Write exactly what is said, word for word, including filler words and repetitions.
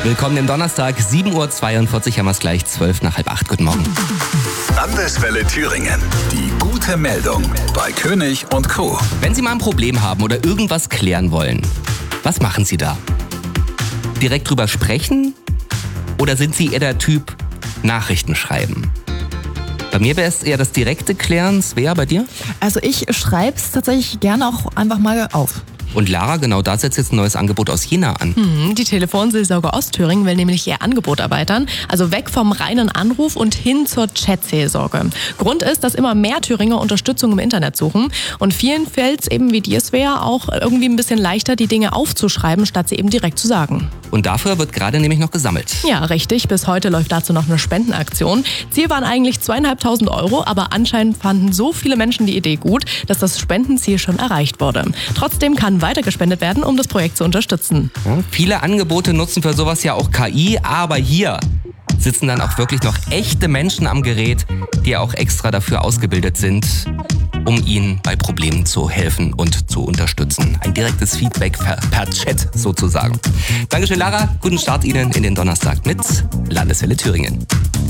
Willkommen im Donnerstag, sieben Uhr zweiundvierzig, haben wir es gleich, zwölf nach halb acht. Guten Morgen. Landeswelle Thüringen. Die gute Meldung bei König und Co. Wenn Sie mal ein Problem haben oder irgendwas klären wollen, was machen Sie da? Direkt drüber sprechen? Oder sind Sie eher der Typ Nachrichten schreiben? Bei mir wäre es eher das direkte Klären. Svea, bei dir? Also ich schreibe es tatsächlich gerne auch einfach mal auf. Und Lara, genau da setzt jetzt ein neues Angebot aus Jena an. Hm, die Telefonseelsorge Ostthüringen will nämlich ihr Angebot erweitern. Also weg vom reinen Anruf und hin zur Chat-Seelsorge. Grund ist, dass immer mehr Thüringer Unterstützung im Internet suchen. Und vielen fällt es eben wie dir, Svea, auch irgendwie ein bisschen leichter, die Dinge aufzuschreiben, statt sie eben direkt zu sagen. Und dafür wird gerade nämlich noch gesammelt. Ja, richtig. Bis heute läuft dazu noch eine Spendenaktion. Ziel waren eigentlich zweieinhalbtausend Euro, aber anscheinend fanden so viele Menschen die Idee gut, dass das Spendenziel schon erreicht wurde. Trotzdem kann weiter gespendet werden, um das Projekt zu unterstützen. Ja, viele Angebote nutzen für sowas ja auch K I, aber hier sitzen dann auch wirklich noch echte Menschen am Gerät, die auch extra dafür ausgebildet sind, um Ihnen bei Problemen zu helfen und zu unterstützen. Ein direktes Feedback per, per Chat sozusagen. Dankeschön, Lara. Guten Start Ihnen in den Donnerstag mit Landeswelle Thüringen.